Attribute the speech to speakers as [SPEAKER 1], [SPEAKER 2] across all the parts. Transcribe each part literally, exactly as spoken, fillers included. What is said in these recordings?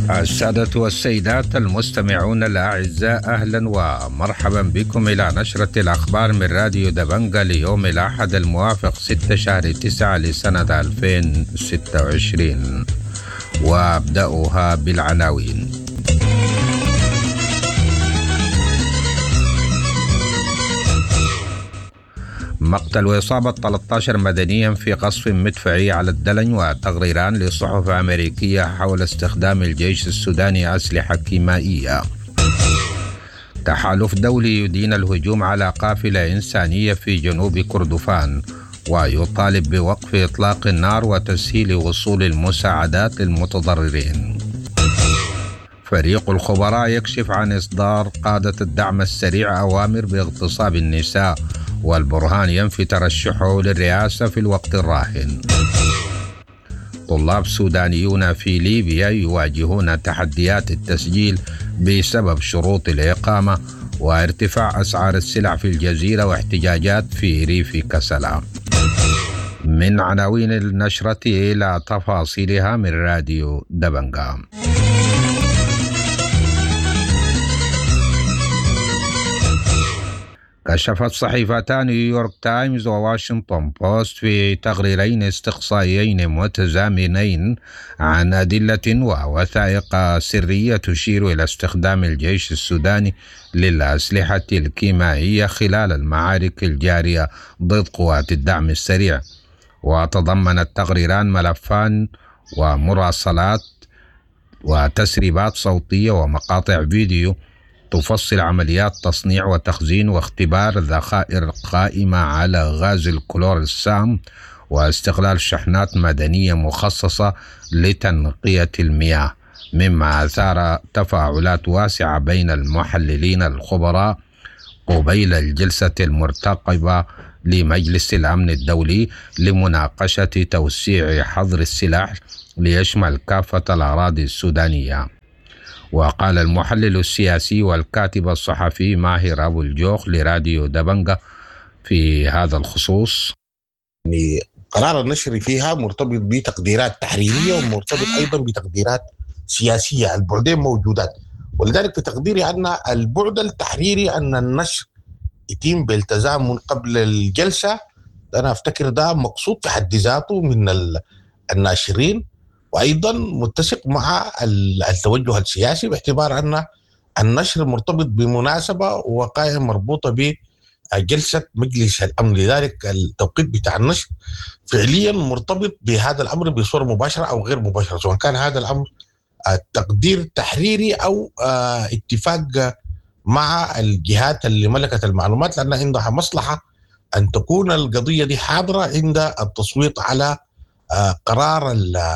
[SPEAKER 1] السادة والسيدات المستمعون الأعزاء، أهلا ومرحبا بكم إلى نشرة الأخبار من راديو دبنجة ليوم الأحد الموافق ستة شهر تسعة لسنة ألفين وستة وعشرين، وأبدأها بالعناوين. مقتل وإصابة ثلاثة عشر مدنيا في قصف مدفعي على الدلن، وتقريران لصحف أمريكية حول استخدام الجيش السوداني أسلحة كيميائية. تحالف دولي يدين الهجوم على قافلة إنسانية في جنوب كردفان، ويطالب بوقف إطلاق النار وتسهيل وصول المساعدات للمتضررين. فريق الخبراء يكشف عن إصدار قادة الدعم السريع أوامر باغتصاب النساء، والبرهان ينفي ترشحه للرئاسة في الوقت الراهن. طلاب سودانيون في ليبيا يواجهون تحديات التسجيل بسبب شروط الإقامة، وارتفاع أسعار السلع في الجزيرة، واحتجاجات في ريف كسلا. من عناوين النشرة إلى تفاصيلها من راديو دبنجة. كشفت صحيفتا نيويورك تايمز وواشنطن بوست في تقريرين استقصائيين متزامنين عن أدلة ووثائق سرية تشير إلى استخدام الجيش السوداني للأسلحة الكيميائية خلال المعارك الجارية ضد قوات الدعم السريع. وتضمن التقريران ملفان ومراسلات وتسريبات صوتية ومقاطع فيديو تفصل عمليات تصنيع وتخزين واختبار ذخائر قائمة على غاز الكلور السام، واستغلال شحنات مدنية مخصصة لتنقية المياه، مما أثار تفاعلات واسعة بين المحللين الخبراء قبيل الجلسة المرتقبة لمجلس الأمن الدولي لمناقشة توسيع حظر السلاح ليشمل كافة الأراضي السودانية. وقال المحلل السياسي والكاتب الصحفي ماهر أبو الجوخ لراديو دبنجة في هذا الخصوص:
[SPEAKER 2] يعني قرار النشر فيها مرتبط بتقديرات تحريرية ومرتبط أيضا بتقديرات سياسية، البعدين موجودات. ولذلك في تقديري أن البعد التحريري أن النشر يتم بالتزامن قبل الجلسة، أنا أفتكر ده مقصود في حد ذاته من الناشرين، وأيضا متسق مع التوجه السياسي باعتبار أن النشر مرتبط بمناسبة وقائع مربوطة بجلسة مجلس الأمن. لذلك التوقيت بتاع النشر فعليا مرتبط بهذا الأمر بصورة مباشرة أو غير مباشرة، سواء كان هذا الأمر تقدير تحريري أو اتفاق مع الجهات اللي ملكت المعلومات، لأن عندها مصلحة أن تكون القضية دي حاضرة عند التصويت على قرار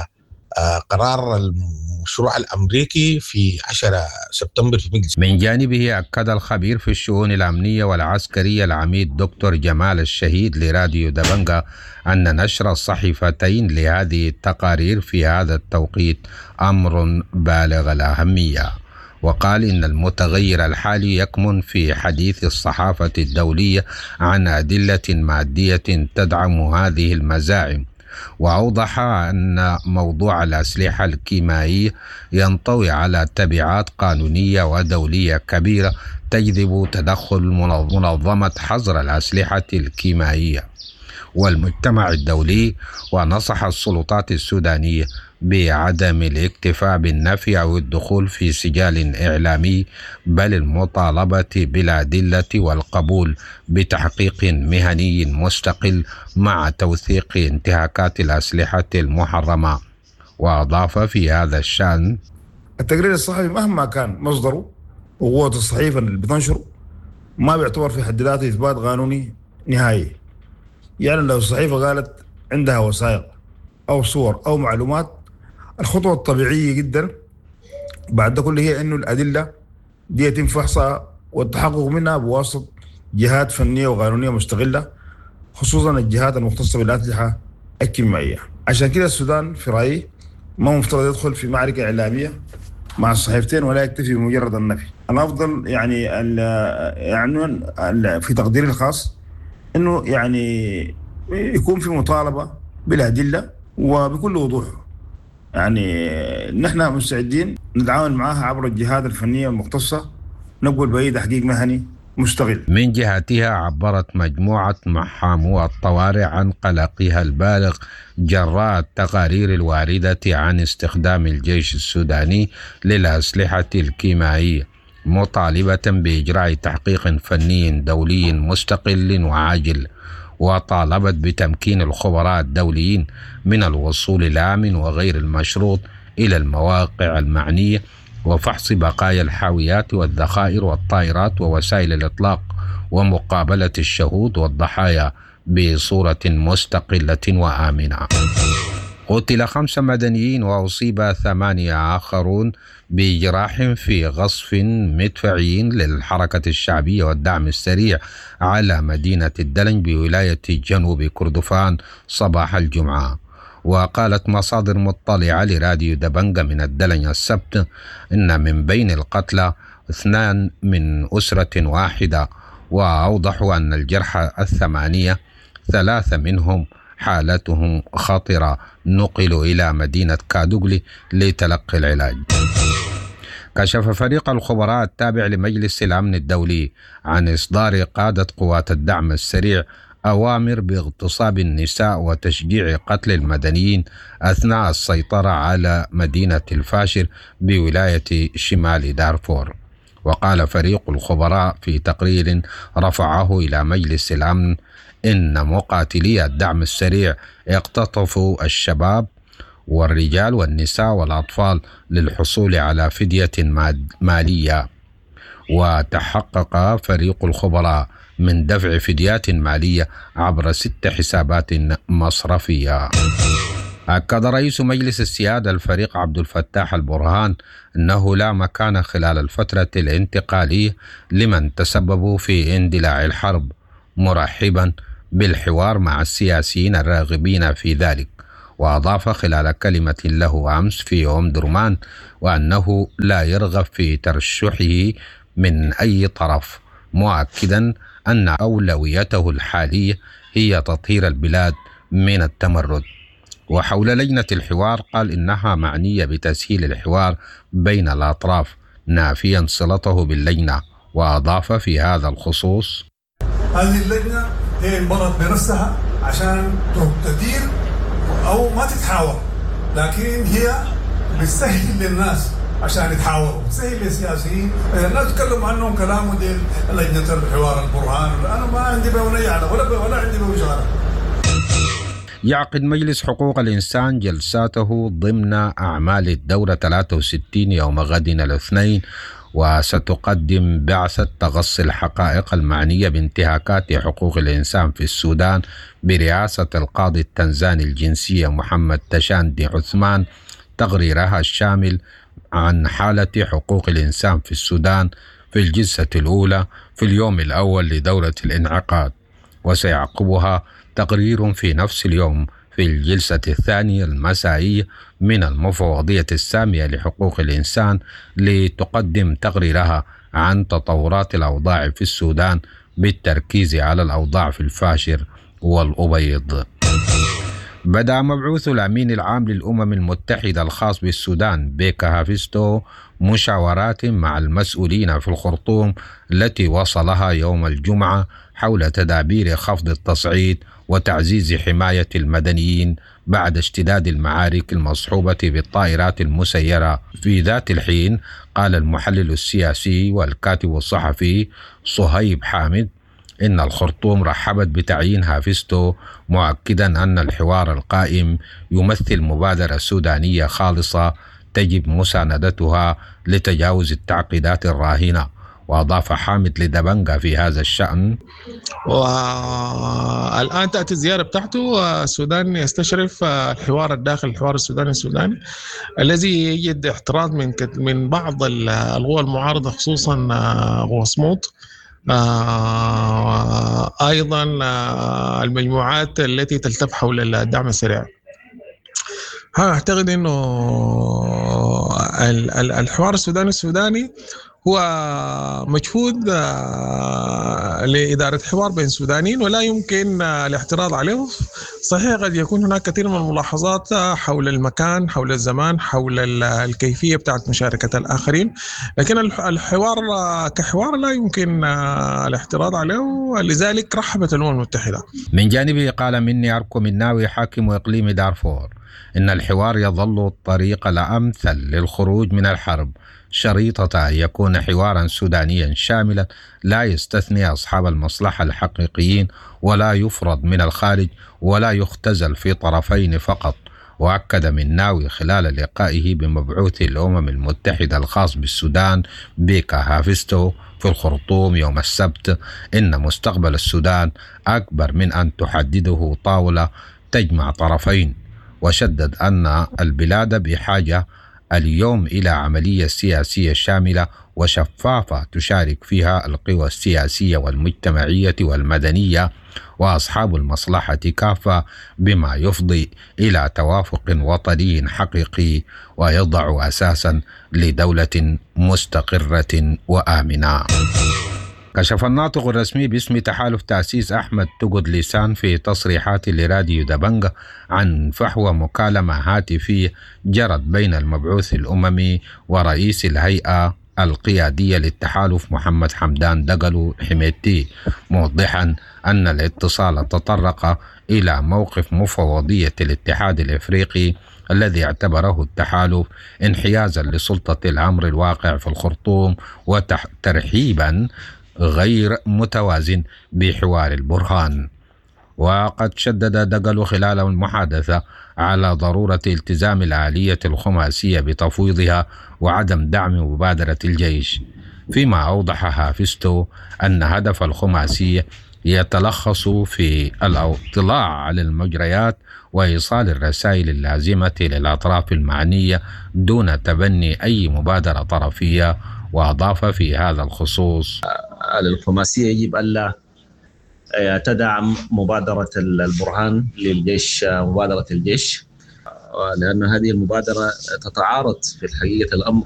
[SPEAKER 2] قرار المشروع الأمريكي في عشرة سبتمبر في مجلس.
[SPEAKER 1] من جانبه أكد الخبير في الشؤون الأمنية والعسكرية العميد دكتور جمال الشهيد لراديو دبنجة أن نشر الصحيفتين لهذه التقارير في هذا التوقيت أمر بالغ الأهمية، وقال إن المتغير الحالي يكمن في حديث الصحافة الدولية عن أدلة مادية تدعم هذه المزاعم. وأوضح أن موضوع الأسلحة الكيميائية ينطوي على تبعات قانونية ودولية كبيرة تجذب تدخل منظمة حظر الأسلحة الكيميائية والمجتمع الدولي، ونصح السلطات السودانية بعدم الاكتفاء بالنفي أو الدخول في سجال إعلامي، بل المطالبة بالأدلة والقبول بتحقيق مهني مستقل مع توثيق انتهاكات الأسلحة المحرمة. وأضاف في هذا الشأن:
[SPEAKER 3] التقرير الصحفي مهما كان مصدره وقوة الصحيفة اللي بتنشره ما بيعتبر في حد ذاته إثبات قانوني نهائي. يعني لو الصحيفة قالت عندها وثائق أو صور أو معلومات، الخطوة الطبيعية جدا بعد كل هي إنه الأدلة دي يتم فحصها والتحقق منها بواسطة جهات فنية وقانونية مستقلة، خصوصا الجهات المختصة بالأسلحة الكيميائية. عشان كده السودان في رأيي ما مفترض يدخل في معركة إعلامية مع الصحيفتين ولا يكتفي بمجرد النفي. أنا أفضل يعني يعني في تقديري الخاص إنه يعني يكون في مطالبة بالأدلة وبكل وضوح، يعني نحن مستعدين نتعاون معها عبر الجهات الفنية المختصة، نقول بأي تحقيق مهني مستقل.
[SPEAKER 1] من جهتها عبرت مجموعة محامو الطوارئ عن قلقها البالغ جراء التقارير الواردة عن استخدام الجيش السوداني للأسلحة الكيميائية، مطالبة بإجراء تحقيق فني دولي مستقل وعاجل، وطالبت بتمكين الخبراء الدوليين من الوصول الآمن وغير المشروط إلى المواقع المعنية وفحص بقايا الحاويات والذخائر والطائرات ووسائل الإطلاق ومقابلة الشهود والضحايا بصورة مستقلة وآمنة. قتل خمسة مدنيين وأصيب ثمانية آخرون بجراح في غصف مدفعي للحركة الشعبية والدعم السريع على مدينة الدلنج بولاية جنوب كردفان صباح الجمعة. وقالت مصادر مطلعة لراديو دبنجة من الدلنج السبت إن من بين القتلى اثنان من أسرة واحدة، وأوضحوا أن الجرحى الثمانية ثلاثة منهم حالتهم خطرة نقلوا إلى مدينة كادوغلي لتلقي العلاج. كشف فريق الخبراء التابع لمجلس الأمن الدولي عن إصدار قادة قوات الدعم السريع أوامر باغتصاب النساء وتشجيع قتل المدنيين أثناء السيطرة على مدينة الفاشر بولاية شمال دارفور. وقال فريق الخبراء في تقرير رفعه إلى مجلس الأمن إن مقاتلي الدعم السريع اقتطفوا الشباب والرجال والنساء والأطفال للحصول على فدية مالية، وتحقق فريق الخبراء من دفع فديات مالية عبر ست حسابات مصرفية. أكد رئيس مجلس السيادة الفريق عبد الفتاح البرهان أنه لا مكان خلال الفترة الانتقالية لمن تسببوا في اندلاع الحرب، مرحبا بالحوار مع السياسيين الراغبين في ذلك. وأضاف خلال كلمة له أمس في أم درمان وأنه لا يرغب في ترشحه من أي طرف، مؤكدا أن أولويته الحالية هي تطهير البلاد من التمرد. وحول لجنة الحوار قال إنها معنية بتسهيل الحوار بين الأطراف، نافيا صلته باللجنة. وأضاف في هذا الخصوص:
[SPEAKER 4] هذه اللجنة هي انبرت بنفسها عشان تدير أو ما تتحاور، لكن هي بتسهل للناس عشان يتحاوروا، بتسهل للسياسيين. الناس تتكلم عنهم كلام ديال لجنة الحوار البرهان، أنا ما عندي بونية ولا ولا عندي بوجهة.
[SPEAKER 1] يعقد مجلس حقوق الإنسان جلساته ضمن أعمال الدورة ثلاثة وستين يوم غد الاثنين، وستقدم بعثة تغصي الحقائق المعنية بانتهاكات حقوق الإنسان في السودان برئاسة القاضي التنزاني الجنسية محمد تشاندي عثمان تقريرها الشامل عن حالة حقوق الإنسان في السودان في الجلسة الأولى في اليوم الأول لدورة الانعقاد، وسيعقبها تقرير في نفس اليوم في الجلسة الثانية المسائية من المفوضية السامية لحقوق الإنسان لتقدم تقريرها عن تطورات الأوضاع في السودان بالتركيز على الأوضاع في الفاشر والأبيض. بدأ مبعوث الأمين العام للأمم المتحدة الخاص بالسودان بيكا هافستو مشاورات مع المسؤولين في الخرطوم التي وصلها يوم الجمعة حول تدابير خفض التصعيد وتعزيز حماية المدنيين بعد اشتداد المعارك المصحوبة بالطائرات المسيرة. في ذات الحين قال المحلل السياسي والكاتب الصحفي صهيب حامد إن الخرطوم رحبت بتعيين هافستو، مؤكدا أن الحوار القائم يمثل مبادرة سودانية خالصة تجب مساندتها لتجاوز التعقيدات الراهنة. وأضاف حامد لدبنجة في هذا الشأن:
[SPEAKER 5] والآن تأتي الزيارة بتاعته السودان يستشرف الحوار الداخل الحوار السوداني السوداني الذي يجد احتراض من من بعض القوى المعارضة خصوصا قوى صمود، أيضا المجموعات التي تلتف حول الدعم السريع. أعتقد أنه الحوار السوداني السوداني هو مجهود لإدارة حوار بين السودانيين ولا يمكن الاعتراض عليه. صحيح قد يكون هناك كثير من الملاحظات حول المكان، حول الزمان، حول الكيفية بتاعت مشاركة الآخرين، لكن الحوار كحوار لا يمكن الاعتراض عليه، لذلك رحبت الأمم المتحدة.
[SPEAKER 1] من جانبه قال مني أركو مناوي حاكم إقليم دارفور إن الحوار يظل الطريق الأمثل للخروج من الحرب، شريطة أن يكون حوارا سودانيا شاملا لا يستثني أصحاب المصلحة الحقيقيين ولا يفرض من الخارج ولا يختزل في طرفين فقط. وأكد مناوي خلال لقائه بمبعوث الأمم المتحدة الخاص بالسودان بيكا هافستو في الخرطوم يوم السبت إن مستقبل السودان أكبر من أن تحدده طاولة تجمع طرفين، وشدد أن البلاد بحاجة اليوم إلى عملية سياسية شاملة وشفافة تشارك فيها القوى السياسية والمجتمعية والمدنية وأصحاب المصلحة كافة، بما يفضي إلى توافق وطني حقيقي ويضع أساسا لدولة مستقرة وآمنة. كشف الناطق الرسمي باسم تحالف تأسيس أحمد تقد لسان في تصريحات لراديو دبنجا عن فحوى مكالمة هاتفية جرت بين المبعوث الأممي ورئيس الهيئة القيادية للتحالف محمد حمدان دقلو حميدتي، موضحا أن الاتصال تطرق إلى موقف مفوضية الاتحاد الإفريقي الذي اعتبره التحالف انحيازا لسلطة الأمر الواقع في الخرطوم وترحيبا غير متوازن بحوار البرهان. وقد شدد دقلو خلال المحادثة على ضرورة التزام الآلية الخماسية بتفويضها وعدم دعم مبادرة الجيش، فيما أوضح هافستو أن هدف الخماسية يتلخص في الاطلاع على المجريات وإيصال الرسائل اللازمة للأطراف المعنية دون تبني أي مبادرة طرفية. وأضاف في هذا الخصوص:
[SPEAKER 6] الخماسية يجب ألا تدعم مبادرة البرهان للجيش، مبادرة الجيش، لأن هذه المبادرة تتعارض في حقيقة الأمر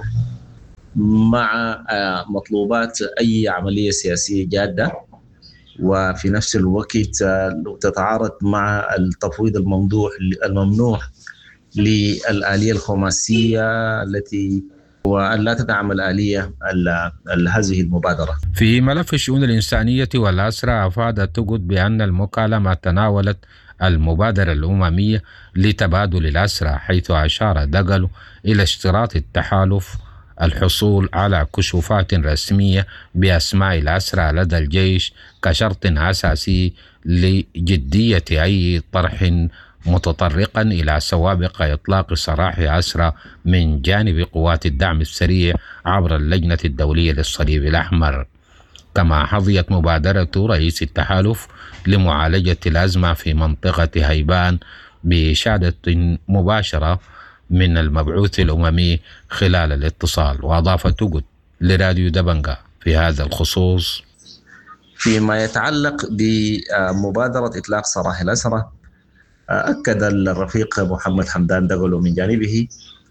[SPEAKER 6] مع مطلوبات أي عملية سياسية جادة، وفي نفس الوقت تتعارض مع التفويض الممنوع الممنوع للآلية الخماسية التي وأن لا تدعم الآلية هذه المبادرة.
[SPEAKER 1] في ملف الشؤون الإنسانية والأسرى، أفاد تقد بأن المكالمة تناولت المبادرة الأممية لتبادل الأسرى، حيث أشار دقلو إلى اشتراط التحالف الحصول على كشوفات رسمية بأسماء الأسرى لدى الجيش كشرط أساسي لجدية أي طرح متطرقا إلى سوابق إطلاق سراح أسرى من جانب قوات الدعم السريع عبر اللجنة الدولية للصليب الأحمر. كما حظيت مبادرة رئيس التحالف لمعالجة الأزمة في منطقة هيبان بإشادة مباشرة من المبعوث الأممي خلال الاتصال. وأضاف تقد لراديو دبنجا في هذا الخصوص:
[SPEAKER 6] فيما يتعلق بمبادرة إطلاق سراح الأسرى، أكد الرفيق محمد حمدان دقلو من جانبه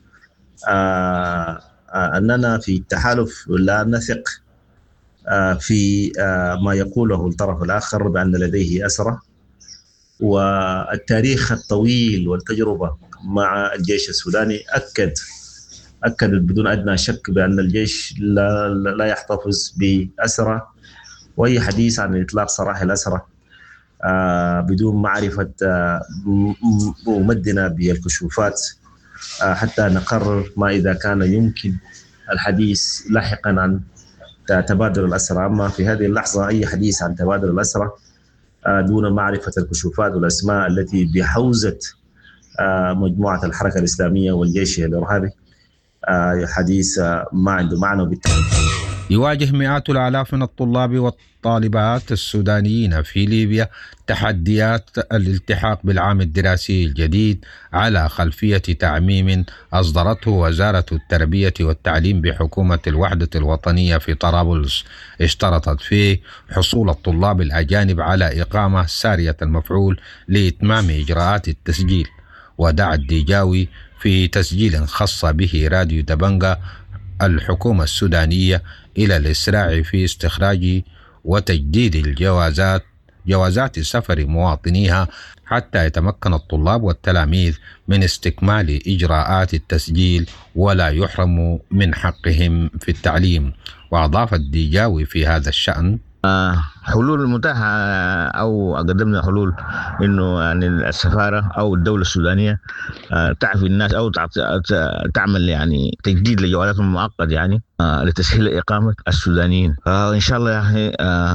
[SPEAKER 6] أننا في التحالف لا نثق في ما يقوله الطرف الآخر بأن لديه أسرى، والتاريخ الطويل والتجربة مع الجيش السوداني أكد أكد بدون أدنى شك بأن الجيش لا, لا يحتفظ بأسرى، وأي حديث عن إطلاق سراح الأسرى آه بدون معرفة آه ممدنا بالكشوفات آه حتى نقرر ما إذا كان يمكن الحديث لاحقا عن تبادل الأسرى. أما في هذه اللحظة أي حديث عن تبادل الأسرى آه دون معرفة الكشوفات والأسماء التي بحوزة آه مجموعة الحركة الإسلامية والجيش الإرهابي آه حديث آه ما عنده معنى بالتالي.
[SPEAKER 1] يواجه مئات الآلاف من الطلاب والطالبات السودانيين في ليبيا تحديات الالتحاق بالعام الدراسي الجديد على خلفية تعميم أصدرته وزارة التربية والتعليم بحكومة الوحدة الوطنية في طرابلس، اشترطت فيه حصول الطلاب الأجانب على إقامة سارية المفعول لإتمام إجراءات التسجيل. ودعا الديجاوي في تسجيل خاص به راديو دبنجا الحكومة السودانية إلى الإسراع في استخراج وتجديد الجوازات جوازات سفر مواطنيها حتى يتمكن الطلاب والتلاميذ من استكمال إجراءات التسجيل ولا يحرموا من حقهم في التعليم. وأضاف الديجاوي في هذا الشأن:
[SPEAKER 7] حلول المتاحة أو قدمنا حلول إنه يعني السفارة أو الدولة السودانية تعفي الناس أو تعمل يعني تجديد لجوازاتهم المؤقت يعني لتسهيل إقامة السودانيين. إن شاء الله يعني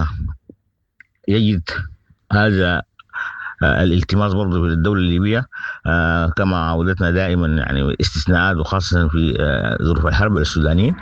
[SPEAKER 7] يجد هذا الالتماس برضه في الدولة الليبية كما عودتنا دائما يعني استثناءات وخاصة في ظروف الحرب السودانيين.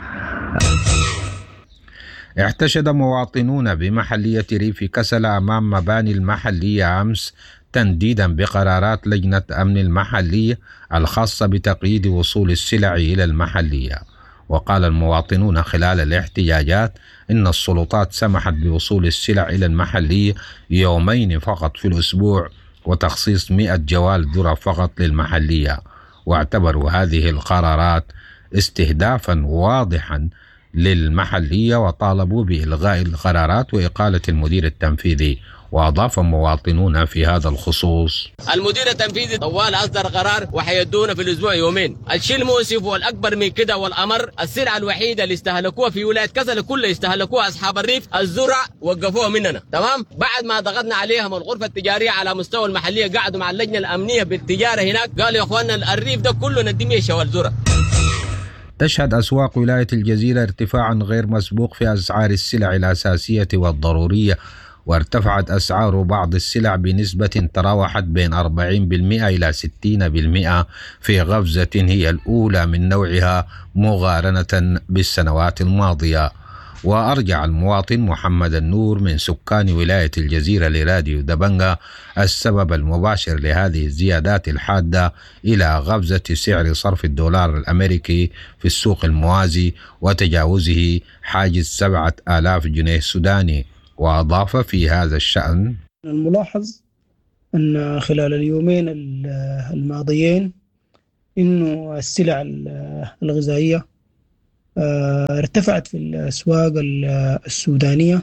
[SPEAKER 1] احتشد مواطنون بمحلية ريف كسل أمام مباني المحلية أمس تنديدا بقرارات لجنة أمن المحلية الخاصة بتقييد وصول السلع إلى المحلية. وقال المواطنون خلال الاحتجاجات إن السلطات سمحت بوصول السلع إلى المحلية يومين فقط في الأسبوع وتخصيص مئة جوال ذرة فقط للمحلية، واعتبروا هذه القرارات استهدافا واضحا للمحلية وطالبوا بإلغاء القرارات وإقالة المدير التنفيذي. وأضاف مواطنون في هذا الخصوص:
[SPEAKER 8] المدير التنفيذي طوال أصدر قرار وحيدونا في الأسبوع يومين. الشيء المؤسف والأكبر من كده والأمر السلعة الوحيدة اللي استهلكوها في ولاية كسل كلها استهلكوها أصحاب الريف الزرع وقفوها مننا، تمام؟ بعد ما ضغطنا عليهم الغرفة التجارية على مستوى المحلية قعدوا مع اللجنة الأمنية بالتجارة هناك قالوا يا أخواننا الريف ده كله ندي ميشة والزرع.
[SPEAKER 1] تشهد أسواق ولاية الجزيرة ارتفاعا غير مسبوق في أسعار السلع الأساسية والضرورية، وارتفعت أسعار بعض السلع بنسبة تراوحت بين أربعين بالمئة إلى ستين بالمئة في غفزة هي الأولى من نوعها مقارنة بالسنوات الماضية. وأرجع المواطن محمد النور من سكان ولاية الجزيرة لراديو دبنجا السبب المباشر لهذه الزيادات الحادة إلى غفزة سعر صرف الدولار الأمريكي في السوق الموازي وتجاوزه حاجز سبعة آلاف جنيه سوداني. وأضاف في هذا الشأن:
[SPEAKER 9] الملاحظ أن خلال اليومين الماضيين إنه السلع الغذائية ارتفعت في الأسواق السودانية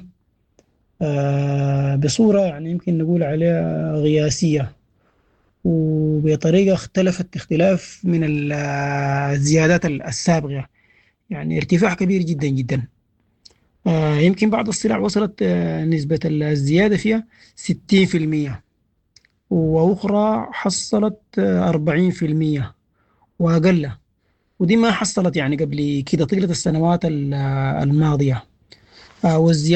[SPEAKER 9] بصورة يعني يمكن نقول عليها قياسية وبطريقة اختلفت اختلاف من الزيادات السابقة، يعني ارتفاع كبير جدا جدا. يمكن بعض السلع وصلت نسبة الزيادة فيها ستين في المية وأخرى حصلت أربعين في المية وأقل، ودي ما حصلت يعني قبل كده طيلة السنوات الماضية. والزيادة